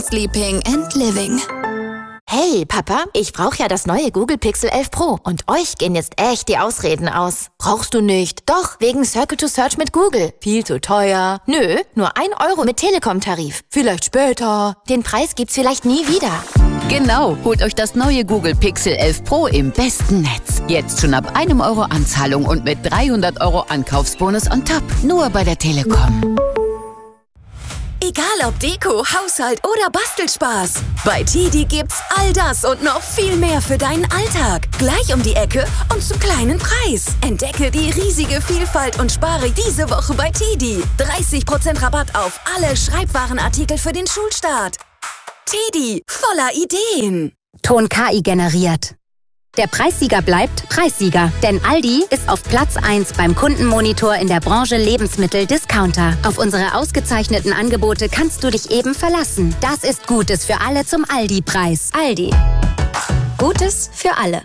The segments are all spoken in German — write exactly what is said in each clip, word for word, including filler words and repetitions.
Sleeping and Living. Hey, Papa, ich brauche ja das neue Google Pixel elf Pro und euch gehen jetzt echt die Ausreden aus. Brauchst du nicht? Doch, wegen Circle to Search mit Google. Viel zu teuer. Nö, nur ein Euro mit Telekom-Tarif. Vielleicht später. Den Preis gibt's vielleicht nie wieder. Genau, holt euch das neue Google Pixel elf Pro im besten Netz. Jetzt schon ab einem Euro Anzahlung und mit dreihundert Euro Ankaufsbonus on top. Nur bei der Telekom. Egal ob Deko, Haushalt oder Bastelspaß. Bei Tidi gibt's all das und noch viel mehr für deinen Alltag. Gleich um die Ecke und zum kleinen Preis. Entdecke die riesige Vielfalt und spare diese Woche bei Tidi. dreißig Prozent Rabatt auf alle Schreibwarenartikel für den Schulstart. Tidi, voller Ideen. Ton K I generiert. Der Preissieger bleibt Preissieger, denn Aldi ist auf Platz eins beim Kundenmonitor in der Branche Lebensmittel-Discounter. Auf unsere ausgezeichneten Angebote kannst du dich eben verlassen. Das ist Gutes für alle zum Aldi-Preis. Aldi. Gutes für alle.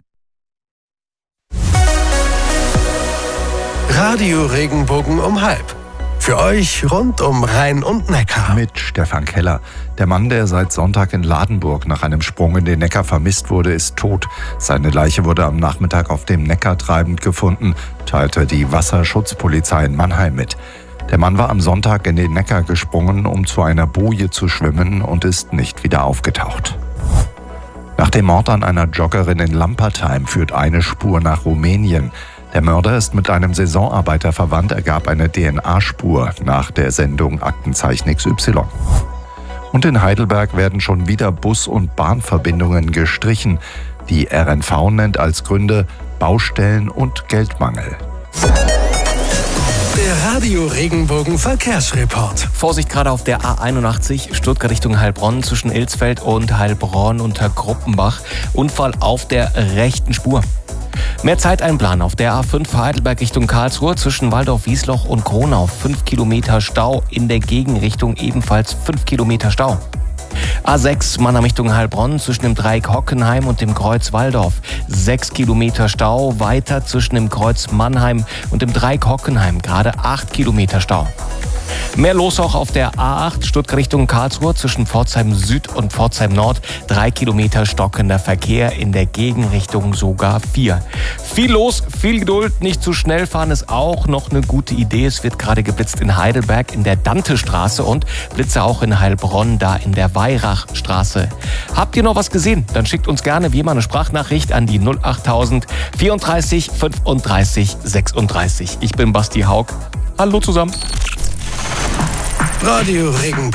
Radio Regenbogen um halb. Für euch rund um Rhein und Neckar. Mit Stefan Keller. Der Mann, der seit Sonntag in Ladenburg nach einem Sprung in den Neckar vermisst wurde, ist tot. Seine Leiche wurde am Nachmittag auf dem Neckar treibend gefunden, teilte die Wasserschutzpolizei in Mannheim mit. Der Mann war am Sonntag in den Neckar gesprungen, um zu einer Boje zu schwimmen und ist nicht wieder aufgetaucht. Nach dem Mord an einer Joggerin in Lampertheim führt eine Spur nach Rumänien. Der Mörder ist mit einem Saisonarbeiter verwandt, ergab eine D N A-Spur nach der Sendung Aktenzeichen X Y. Und in Heidelberg werden schon wieder Bus- und Bahnverbindungen gestrichen. Die R N V nennt als Gründe Baustellen und Geldmangel. Der Radio Regenbogen Verkehrsreport. Vorsicht gerade auf der A einundachtzig, Stuttgart Richtung Heilbronn zwischen Ilsfeld und Heilbronn unter Gruppenbach. Unfall auf der rechten Spur. Mehr Zeit einplanen auf der A fünf Heidelberg Richtung Karlsruhe zwischen Waldorf-Wiesloch und Kronau. fünf Kilometer Stau, in der Gegenrichtung ebenfalls fünf Kilometer Stau. A sechs Mannheim Richtung Heilbronn zwischen dem Dreieck Hockenheim und dem Kreuz Waldorf. sechs Kilometer Stau, weiter zwischen dem Kreuz Mannheim und dem Dreieck Hockenheim. Gerade acht Kilometer Stau. Mehr los auch auf der A acht Stuttgart Richtung Karlsruhe zwischen Pforzheim Süd und Pforzheim Nord. Drei Kilometer stockender Verkehr, in der Gegenrichtung sogar vier. Viel los, viel Geduld, nicht zu schnell fahren ist auch noch eine gute Idee. Es wird gerade geblitzt in Heidelberg in der Dantestraße und Blitze auch in Heilbronn, da in der Weirachstraße. Habt ihr noch was gesehen? Dann schickt uns gerne wie immer eine Sprachnachricht an die null achttausend vierunddreißig fünfunddreißig sechsunddreißig. Ich bin Basti Haug. Hallo zusammen. Radio Regenbogen.